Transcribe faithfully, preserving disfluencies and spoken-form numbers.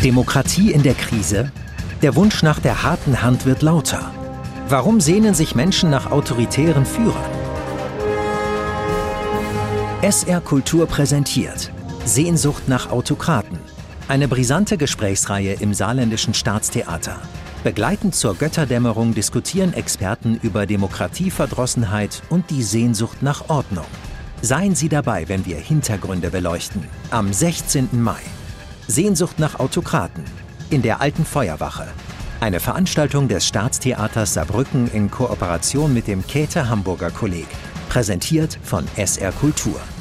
Demokratie in der Krise? Der Wunsch nach der harten Hand wird lauter. Warum sehnen sich Menschen nach autoritären Führern? S R Kultur präsentiert Sehnsucht nach Autokraten. Eine brisante Gesprächsreihe im Saarländischen Staatstheater. Begleitend zur Götterdämmerung diskutieren Experten über Demokratieverdrossenheit und die Sehnsucht nach Ordnung. Seien Sie dabei, wenn wir Hintergründe beleuchten. Am sechzehnten Mai. Sehnsucht nach Autokraten in der Alten Feuerwache. Eine Veranstaltung des Staatstheaters Saarbrücken in Kooperation mit dem Käthe Hamburger Kolleg. Präsentiert von S R Kultur.